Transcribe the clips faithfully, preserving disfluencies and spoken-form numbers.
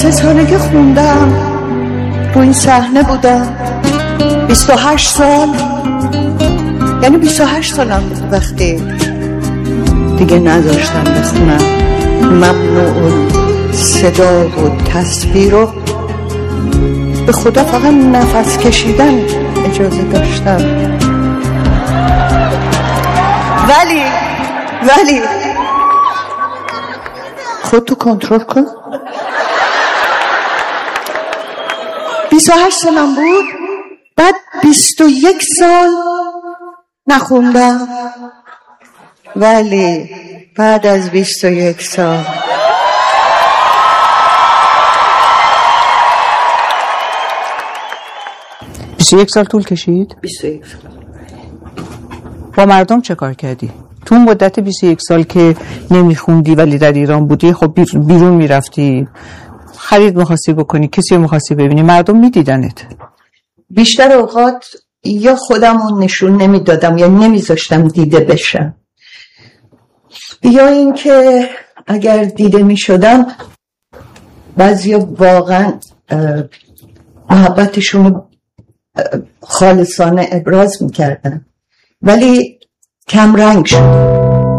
سه سالگی خوندم، رو این صحنه بودم، بیست و هشت سال، یعنی بیست و هشت سالم بود وقتی دیگه نذاشتم بخونم. ممنوع صدا و تصویر رو به خدا فقط نفس کشیدن اجازه داشتم. ولی ولی خودتو کنترل کن. بیست و هشت سالم بود، بعد بیست و یک سال نخوندم، ولی بعد از بیست و یک سال بیست و یک سال طول کشید؟ بیست و یک سال. با مردم چه کار کردی؟ تو مدت بیست و یک سال که نمیخوندی ولی در ایران بودی، خب بیرون میرفتی، خرید میخواستی بکنی، کسی رو میخواستی ببینی، مردم میدیدنت؟ بیشتر اوقات یا خودم رو نشون نمیدادم یا نمیذاشتم دیده بشم، یا اینکه اگر دیده میشدم بعضیا واقعا محبتشون رو خالصانه ابراز میکردن، ولی کم رنگ شد.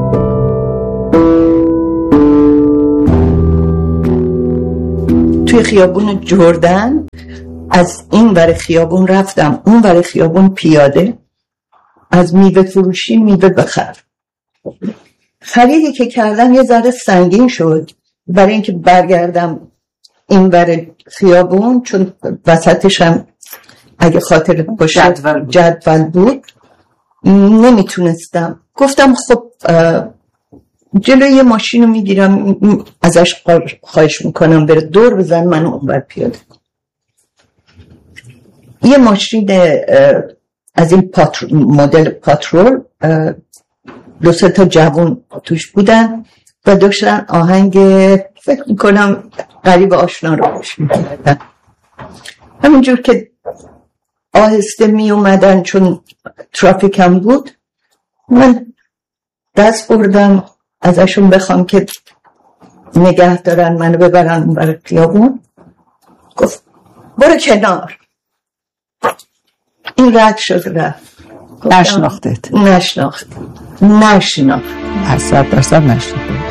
توی خیابون جردن از این ور خیابون رفتم اون ور خیابون پیاده، از میوه فروشی میوه بخر. خریدی که کردم یه ذره سنگین شد برای اینکه برگردم این ور خیابون، چون وسطش هم اگه خاطر باشه جدول بود, جدول بود. نمیتونستم. گفتم خب جلوی یه ماشین رو میگیرم ازش خواهش میکنم بره دور بزن منو اونور پیاده. یه ماشین از این پاترول، مدل پاترول، دو سه تا جوان توش بودن و داشتن آهنگ فکر میکنم غریب آشنا رو گوش میکردن. همینجور که آهسته می اومدن چون ترافیک هم بود، من دست بردم ازشون بخوام که نگه دارن منو ببرن برای خیابون. گفت برو کنار. این رد شد رفت. نشناختت؟ نشناخت نشناخت هر صد درصد نشناخت.